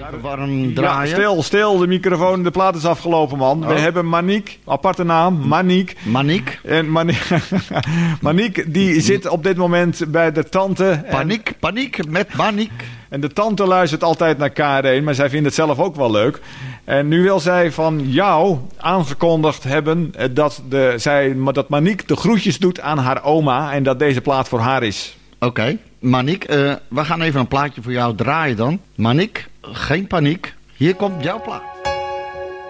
Even warm draaien. Ja, stil, de microfoon, de plaat is afgelopen, man. We hebben Maniek, aparte naam, Maniek. Maniek? En Maniek, die zit op dit moment bij de tante. Paniek met Maniek. En de tante luistert altijd naar K1, maar zij vindt het zelf ook wel leuk. En nu wil zij van jou aangekondigd hebben dat Maniek de groetjes doet aan haar oma en dat deze plaat voor haar is. Oké. Maniek, we gaan even een plaatje voor jou draaien dan. Maniek, geen paniek. Hier komt jouw plaat.